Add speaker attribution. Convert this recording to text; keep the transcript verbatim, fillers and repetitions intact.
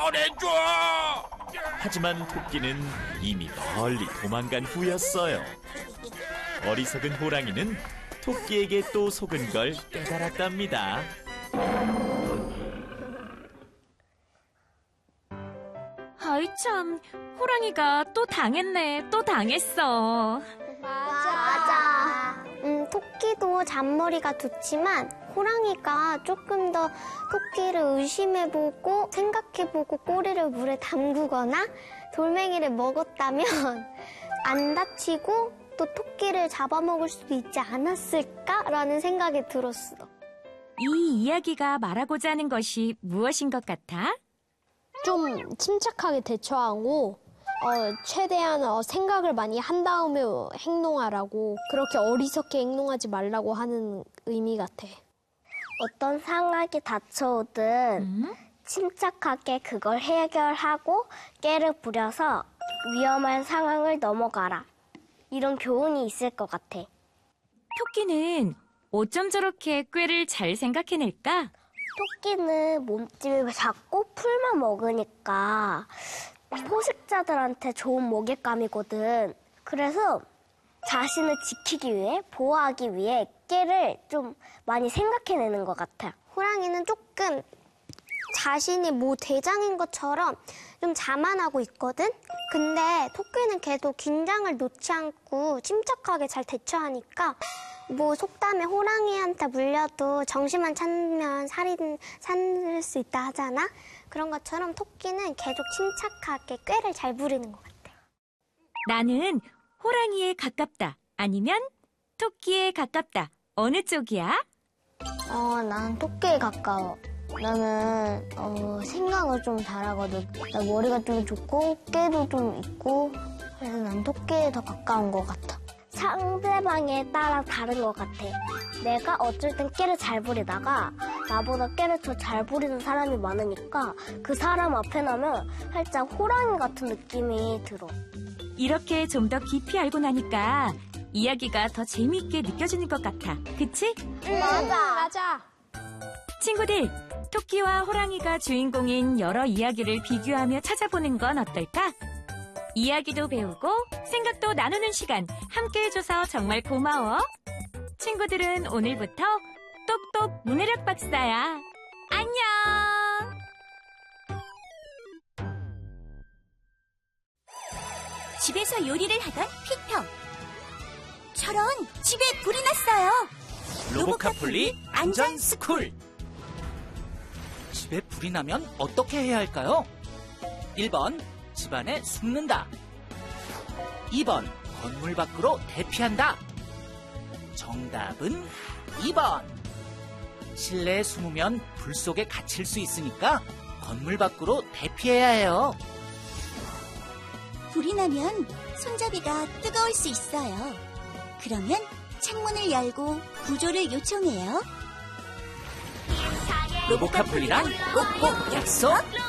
Speaker 1: 꺼내줘!
Speaker 2: 하지만 토끼는 이미 멀리 도망간 후였어요. 어리석은 호랑이는 토끼에게 또 속은 걸 깨달았답니다.
Speaker 3: 아이 참, 호랑이가 또 당했네, 또 당했어.
Speaker 4: 맞아. 맞아. 음, 토끼도 잔머리가 좋지만 호랑이가 조금 더 토끼를 의심해보고 생각해보고 꼬리를 물에 담그거나 돌멩이를 먹었다면 안 다치고 또 토끼를 잡아먹을 수도 있지 않았을까라는 생각이 들었어.
Speaker 3: 이 이야기가 말하고자 하는 것이 무엇인 것 같아?
Speaker 5: 좀 침착하게 대처하고 어, 최대한 어, 생각을 많이 한 다음에 행동하라고, 그렇게 어리석게 행동하지 말라고 하는 의미 같아.
Speaker 4: 어떤 상황이 닥쳐오든
Speaker 3: 음?
Speaker 4: 침착하게 그걸 해결하고 깨를 부려서 위험한 상황을 넘어가라. 이런 교훈이 있을 것 같아.
Speaker 3: 토끼는 어쩜 저렇게 꾀를 잘 생각해낼까?
Speaker 4: 토끼는 몸집이 작고 풀만 먹으니까 포식자들한테 좋은 먹잇감이거든. 그래서 자신을 지키기 위해, 보호하기 위해 깨를 좀 많이 생각해내는 것 같아. 호랑이는 조금 자신이 뭐 대장인 것처럼 좀 자만하고 있거든? 근데 토끼는 계속 긴장을 놓지 않고 침착하게 잘 대처하니까 뭐 속담에 호랑이한테 물려도 정신만 차리면 살인, 살릴 수 있다 하잖아? 그런 것처럼 토끼는 계속 침착하게 꾀를 잘 부리는 것 같아.
Speaker 3: 나는 호랑이에 가깝다, 아니면 토끼에 가깝다. 어느 쪽이야?
Speaker 4: 어, 난 토끼에 가까워. 나는 어, 생각을 좀 잘하거든. 나 머리가 좀 좋고 깨도 좀 있고, 그래서 난 토끼에 더 가까운 것 같아. 상대방에 따라 다른 것 같아. 내가 어쩔 땐 깨를 잘 부리다가 나보다 깨를 더 잘 부리는 사람이 많으니까 그 사람 앞에 나면 살짝 호랑이 같은 느낌이 들어.
Speaker 3: 이렇게 좀 더 깊이 알고 나니까 이야기가 더 재미있게 느껴지는 것 같아. 그치?
Speaker 4: 응.
Speaker 5: 맞아. 맞아.
Speaker 3: 친구들, 토끼와 호랑이가 주인공인 여러 이야기를 비교하며 찾아보는 건 어떨까? 이야기도 배우고 생각도 나누는 시간 함께 해줘서 정말 고마워. 친구들은 오늘부터 똑똑 문해력 박사야. 안녕!
Speaker 6: 집에서 요리를 하던 피터. 저런, 집에 불이 났어요.
Speaker 1: 로보카폴리 안전스쿨. 집에 불이 나면 어떻게 해야 할까요? 일 번, 집안에 숨는다. 이 번, 건물 밖으로 대피한다. 정답은 이 번. 실내에 숨으면 불 속에 갇힐 수 있으니까 건물 밖으로 대피해야 해요.
Speaker 6: 불이 나면 손잡이가 뜨거울 수 있어요. 그러면 창문을 열고 구조를 요청해요.
Speaker 1: 로보카폴리랑 꼭꼭 약속!